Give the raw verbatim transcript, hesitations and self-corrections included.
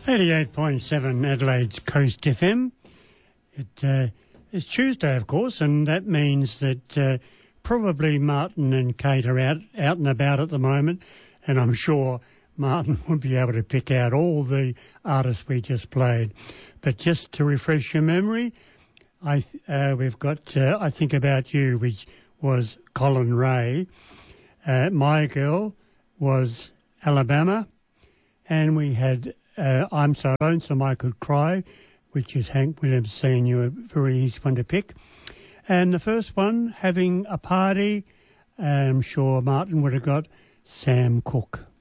eighty-eight point seven Adelaide's Coast F M. It uh, is Tuesday, of course, and that means that uh, probably Martin and Kate are out, out and about at the moment, and I'm sure Martin would be able to pick out all the artists we just played. But just to refresh your memory, I uh, we've got uh, I Think About You, which was Colin Ray. Uh, My Girl was Alabama, and we had uh, I'm So Lonesome I Could Cry, which is Hank Williams Senior, a very easy one to pick. And the first one, Having a Party, I'm sure Martin would have got Sam Cooke.